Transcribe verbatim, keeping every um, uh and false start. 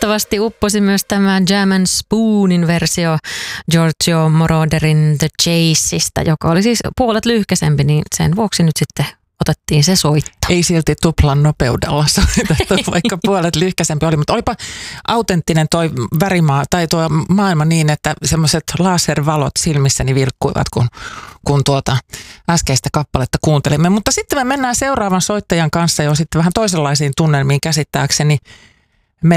valitettavasti upposi myös tämä Jam and Spoonin versio Giorgio Moroderin The Chaseista, joka oli siis puolet lyhkäisempi, niin sen vuoksi nyt sitten otettiin se soitto. Ei silti tuplan nopeudella soitettu, vaikka puolet lyhkäisempi oli, mutta olipa autenttinen toi värimaa tai tuo maailma niin, että semmoiset laservalot silmissäni vilkkuivat, kun, kun tuota äskeistä kappaletta kuuntelimme. Mutta sitten me mennään seuraavan soittajan kanssa jo sitten vähän toisenlaisiin tunnelmiin käsittääkseni.